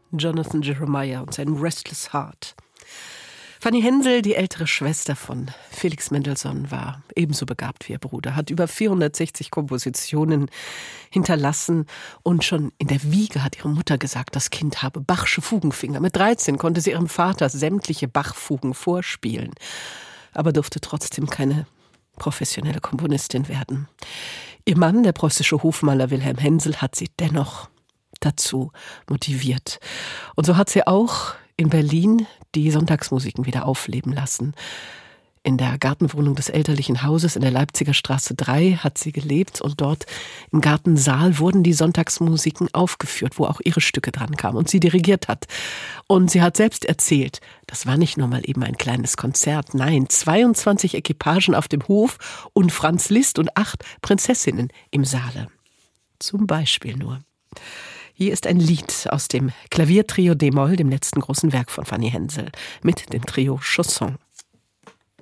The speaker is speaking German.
Jonathan Jeremiah und seinem Restless Heart. Fanny Hensel, die ältere Schwester von Felix Mendelssohn, war ebenso begabt wie ihr Bruder, hat über 460 Kompositionen hinterlassen und schon in der Wiege hat ihre Mutter gesagt, das Kind habe Bachsche Fugenfinger. Mit 13 konnte sie ihrem Vater sämtliche Bach-Fugen vorspielen, aber durfte trotzdem keine professionelle Komponistin werden. Ihr Mann, der preußische Hofmaler Wilhelm Hensel, hat sie dennoch dazu motiviert. Und so hat sie auch in Berlin die Sonntagsmusiken wieder aufleben lassen. In der Gartenwohnung des elterlichen Hauses in der Leipziger Straße 3 hat sie gelebt und dort im Gartensaal wurden die Sonntagsmusiken aufgeführt, wo auch ihre Stücke dran kamen und sie dirigiert hat. Und sie hat selbst erzählt, das war nicht nur mal eben ein kleines Konzert, nein, 22 Equipagen auf dem Hof und Franz Liszt und 8 Prinzessinnen im Saale. Zum Beispiel nur. Hier ist ein Lied aus dem Klaviertrio d-Moll, dem letzten großen Werk von Fanny Hensel, mit dem Trio Chausson.